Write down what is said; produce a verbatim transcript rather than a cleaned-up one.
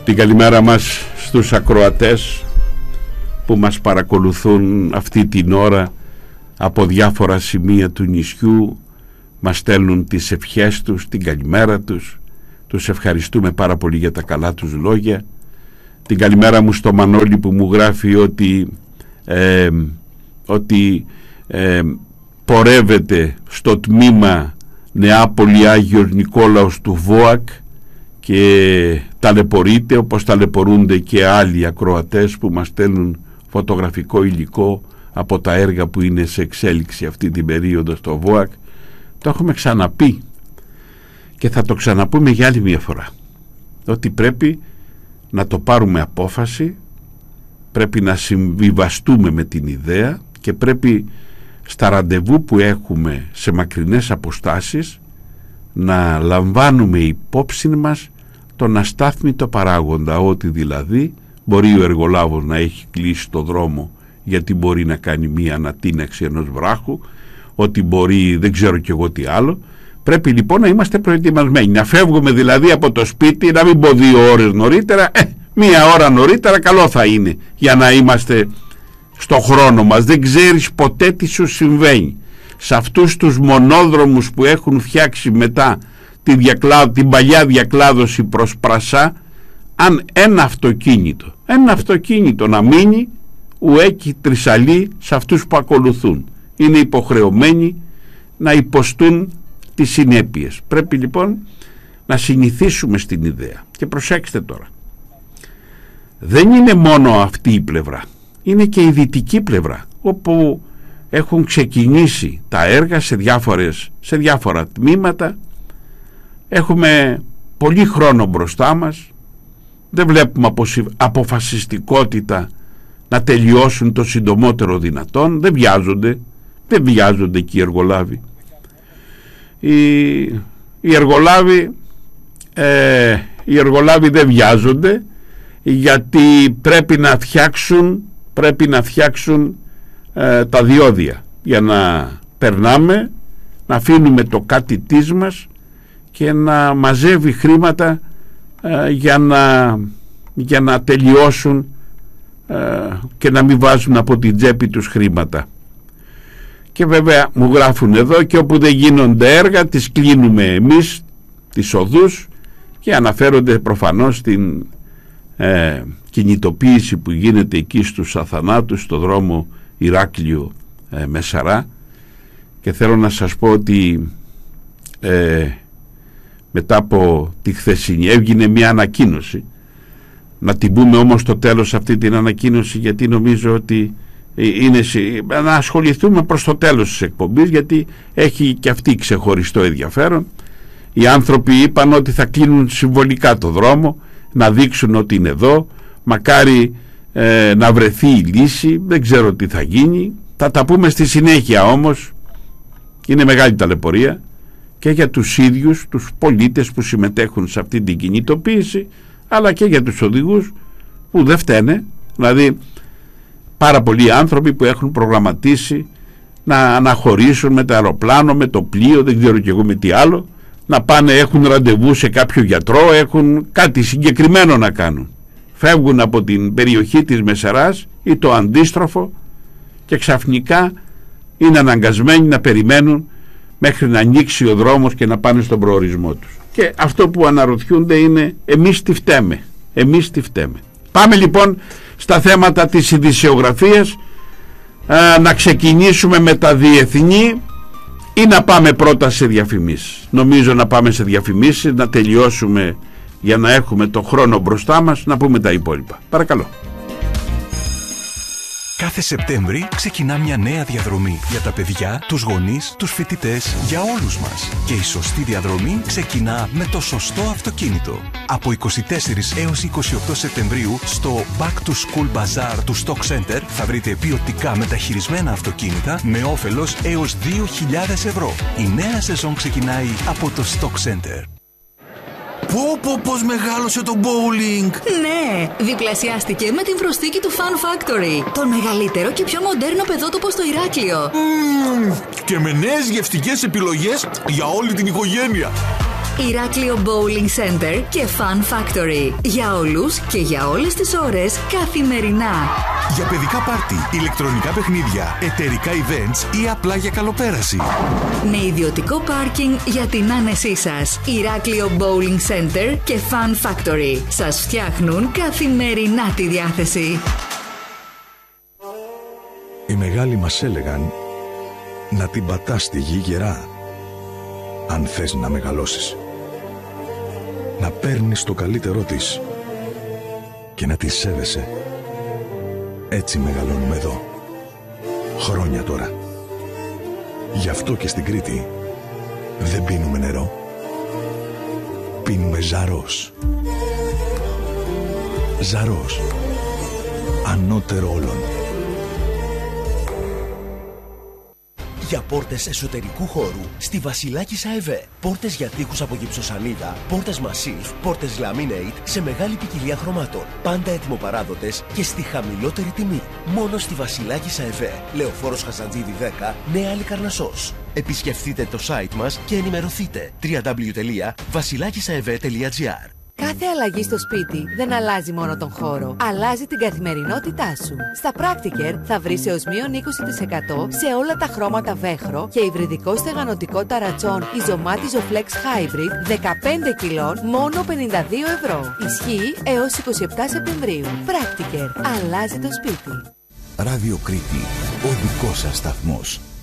Την καλημέρα μας στους ακροατές που μας παρακολουθούν αυτή την ώρα από διάφορα σημεία του νησιού, μας στέλνουν τις ευχές τους, την καλημέρα τους. Τους ευχαριστούμε πάρα πολύ για τα καλά τους λόγια. Την καλημέρα μου στο Μανώλη που μου γράφει ότι, ε, ότι ε, πορεύεται στο τμήμα Νεάπολη Άγιος Νικόλαος του ΒΟΑΚ και ταλαιπωρείται όπως ταλαιπωρούνται και άλλοι ακροατές που μας στέλνουν φωτογραφικό υλικό από τα έργα που είναι σε εξέλιξη αυτή την περίοδο στο ΒΟΑΚ. Το έχουμε ξαναπεί και θα το ξαναπούμε για άλλη μια φορά, ότι πρέπει να το πάρουμε απόφαση, πρέπει να συμβιβαστούμε με την ιδέα και πρέπει στα ραντεβού που έχουμε σε μακρινές αποστάσεις να λαμβάνουμε υπόψη μας τον αστάθμητο παράγοντα, ότι δηλαδή μπορεί ο εργολάβος να έχει κλείσει το δρόμο γιατί μπορεί να κάνει μία ανατείναξη ενός βράχου, ότι μπορεί δεν ξέρω κι εγώ τι άλλο. Πρέπει λοιπόν να είμαστε προετοιμασμένοι, να φεύγουμε δηλαδή από το σπίτι, να μην πω δύο ώρες νωρίτερα, ε, μία ώρα νωρίτερα καλό θα είναι για να είμαστε στο χρόνο μας. Δεν ξέρεις ποτέ τι σου συμβαίνει σε αυτούς τους μονόδρομους που έχουν φτιάξει μετά την, διακλά, την παλιά διακλάδωση προς Πρασά. Αν ένα αυτοκίνητο ένα αυτοκίνητο να μείνει ουέκι τρισαλή σε αυτούς που ακολουθούν, είναι υποχρεωμένοι να υποστούν τις συνέπειες. Πρέπει λοιπόν να συνηθίσουμε στην ιδέα. Και προσέξτε τώρα, δεν είναι μόνο αυτή η πλευρά, είναι και η δυτική πλευρά, όπου έχουν ξεκινήσει τα έργα σε, διάφορες, σε διάφορα τμήματα. Έχουμε πολύ χρόνο μπροστά μας, δεν βλέπουμε αποφασιστικότητα να τελειώσουν το συντομότερο δυνατόν. Δεν βιάζονται, δεν βιάζονται και οι εργολάβοι. Οι, οι, εργολάβοι, ε, οι εργολάβοι δεν βιάζονται, γιατί πρέπει να φτιάξουν, πρέπει να φτιάξουν ε, τα διόδια για να περνάμε, να αφήνουμε το κάτι της μας και να μαζεύει χρήματα ε, για, να, για να τελειώσουν ε, και να μην βάζουν από την τσέπη τους χρήματα. Και βέβαια μου γράφουν εδώ, και όπου δεν γίνονται έργα τις κλείνουμε εμείς τις οδούς, και αναφέρονται προφανώς στην ε, κινητοποίηση που γίνεται εκεί στους Αθανάτους, στο δρόμο Ηράκλειο ε, Μεσαρά. Και θέλω να σας πω ότι ε, μετά από τη χθεσινή έβγινε μια ανακοίνωση, να την πούμε όμως στο τέλος αυτή την ανακοίνωση, γιατί νομίζω ότι είναι, να ασχοληθούμε προς το τέλος της εκπομπής, γιατί έχει και αυτή ξεχωριστό ενδιαφέρον. Οι άνθρωποι είπαν ότι θα κλείνουν συμβολικά το δρόμο, να δείξουν ότι είναι εδώ, μακάρι ε, να βρεθεί η λύση. Δεν ξέρω τι θα γίνει, θα τα πούμε στη συνέχεια. Όμως είναι μεγάλη ταλαιπωρία και για τους ίδιους τους πολίτες που συμμετέχουν σε αυτή την κινητοποίηση, αλλά και για τους οδηγούς που δεν φταίνε. Δηλαδή πάρα πολλοί άνθρωποι που έχουν προγραμματίσει να αναχωρήσουν με το αεροπλάνο, με το πλοίο, δεν ξέρω κι εγώ με τι άλλο, να πάνε, έχουν ραντεβού σε κάποιο γιατρό, έχουν κάτι συγκεκριμένο να κάνουν. Φεύγουν από την περιοχή της Μεσαράς ή το αντίστροφο και ξαφνικά είναι αναγκασμένοι να περιμένουν μέχρι να ανοίξει ο δρόμος και να πάνε στον προορισμό τους. Και αυτό που αναρωτιούνται είναι, εμείς τι φταίμε, εμείς τι φταίμε. Πάμε λοιπόν στα θέματα της ειδησιογραφίας, ε, να ξεκινήσουμε με τα διεθνή ή να πάμε πρώτα σε διαφημίσεις. Νομίζω να πάμε σε διαφημίσεις, να τελειώσουμε για να έχουμε το χρόνο μπροστά μας, να πούμε τα υπόλοιπα. Παρακαλώ. Κάθε Σεπτέμβρη ξεκινά μια νέα διαδρομή για τα παιδιά, τους γονείς, τους φοιτητές, για όλους μας. Και η σωστή διαδρομή ξεκινά με το σωστό αυτοκίνητο. Από είκοσι τέσσερις έως είκοσι οκτώ Σεπτεμβρίου στο Back to School Bazaar του Stock Center θα βρείτε ποιοτικά μεταχειρισμένα αυτοκίνητα με όφελος έως δύο χιλιάδες ευρώ. Η νέα σεζόν ξεκινάει από το Stock Center. Πω πω πως μεγάλωσε το bowling! Ναι, διπλασιάστηκε με την προσθήκη του Fun Factory. Το μεγαλύτερο και πιο μοντέρνο παιδότοπο στο Ηράκλειο. Mm, και με νέες γευστικές επιλογές για όλη την οικογένεια. Ηράκλειο Bowling Center και Fun Factory. Για όλους και για όλες τις ώρες, καθημερινά. Για παιδικά πάρτι, ηλεκτρονικά παιχνίδια, εταιρικά events ή απλά για καλοπέραση. Με ιδιωτικό πάρκινγκ για την άνεσή σας. Ηράκλειο Bowling Center και Fun Factory. Σας φτιάχνουν καθημερινά τη διάθεση. Οι μεγάλοι μας έλεγαν να την πατάς στη γη γερά, αν θες να μεγαλώσεις. Να παίρνεις το καλύτερό της και να τη σέβεσαι. Έτσι μεγαλώνουμε εδώ. Χρόνια τώρα. Γι' αυτό και στην Κρήτη δεν πίνουμε νερό. Πίνουμε Ζαρός. Ζαρός. Ανώτερο όλων. Για πόρτες εσωτερικού χώρου στη Βασιλάκης ΑΕΒ. Πόρτες για τοίχους από γυψοσανίδα, πόρτες Massif, πόρτες Laminate σε μεγάλη ποικιλία χρωμάτων. Πάντα έτοιμοπαράδοτες και στη χαμηλότερη τιμή. Μόνο στη Βασιλάκης ΑΕΒ. Λεωφόρος Χαζαντζίδη δέκα, Νέα Αλικαρνασσός. Επισκεφτείτε το site μας και ενημερωθείτε. double-u double-u double-u τελεία βασιλάκισαεβ τελεία τζι άρ. Κάθε αλλαγή στο σπίτι δεν αλλάζει μόνο τον χώρο, αλλάζει την καθημερινότητά σου. Στα Practiker θα βρεις έως μείον είκοσι τοις εκατό σε όλα τα χρώματα βέχρο και υβριδικό στεγανοτικό ταρατσόν Ιζωμάτιζο Flex Hybrid δεκαπέντε κιλών μόνο πενήντα δύο ευρώ. Ισχύει έως είκοσι επτά Σεπτεμβρίου. Practiker. Αλλάζει το σπίτι. Ράδιο Κρήτη. Ο δικός σας σταθμός.